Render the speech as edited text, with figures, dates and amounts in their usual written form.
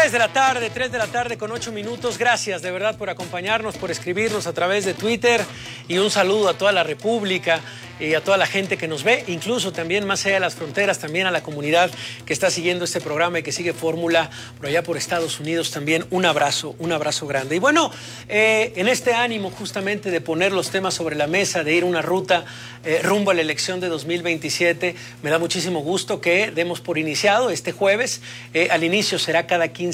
3 de la tarde con 8 minutos. Gracias de verdad por acompañarnos, por escribirnos a través de Twitter, y un saludo a toda la República y a toda la gente que nos ve, incluso también más allá de las fronteras, también a la comunidad que está siguiendo este programa y que sigue Fórmula por allá por Estados Unidos también. Un abrazo grande. Y bueno, en este ánimo justamente de poner los temas sobre la mesa, de ir una ruta rumbo a la elección de 2027, me da muchísimo gusto que demos por iniciado este jueves. Al inicio será cada 15